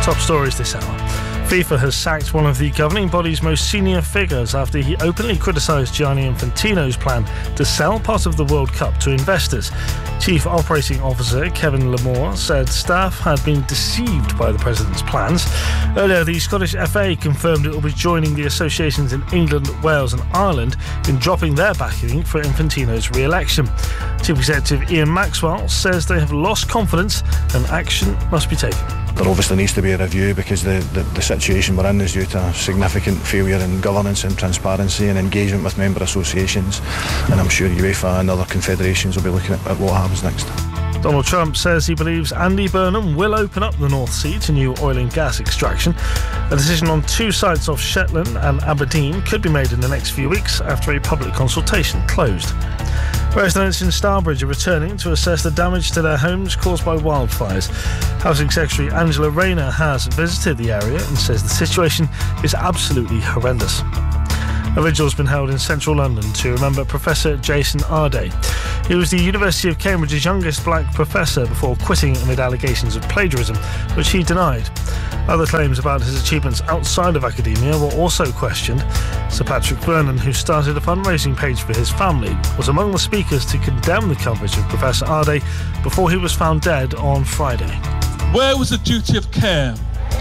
Top stories this hour. FIFA has sacked one of the governing body's most senior figures after he openly criticised Gianni Infantino's plan to sell part of the World Cup to investors. Chief Operating Officer Kevin Lamore said staff had been deceived by the president's plans. Earlier, the Scottish FA confirmed it will be joining the associations in England, Wales and Ireland in dropping their backing for Infantino's re-election. Chief Executive Ian Maxwell says they have lost confidence and action must be taken. There obviously needs to be a review because the situation we're in is due to significant failure in governance and transparency and engagement with member associations, and I'm sure UEFA and other confederations will be looking at what happens next. Donald Trump says he believes Andy Burnham will open up the North Sea to new oil and gas extraction. A decision on two sites off Shetland and Aberdeen could be made in the next few weeks after a public consultation closed. Residents in Starbridge are returning to assess the damage to their homes caused by wildfires. Housing Secretary Angela Rayner has visited the area and says the situation is absolutely horrendous. A vigil has been held in central London to remember Professor Jason Arday. He was the University of Cambridge's youngest black professor before quitting amid allegations of plagiarism, which he denied. Other claims about his achievements outside of academia were also questioned. Sir Patrick Vernon, who started a fundraising page for his family, was among the speakers to condemn the coverage of Professor Arday before he was found dead on Friday. Where was the duty of care?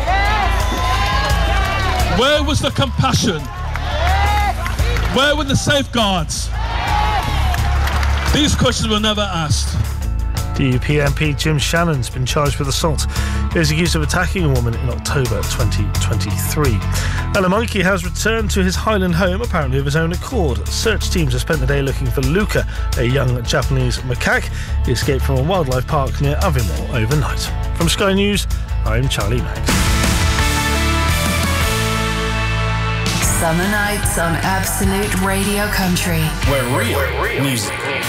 Where was the compassion? Where were the safeguards? These questions were never asked. DUP MP Jim Shannon's been charged with assault. He is accused of attacking a woman in October 2023. And a monkey has returned to his Highland home, apparently of his own accord. Search teams have spent the day looking for Luca, a young Japanese macaque. He escaped from a wildlife park near Aviemore overnight. From Sky News, I'm Charlie Max. Summer nights on Absolute Radio Country. Where real music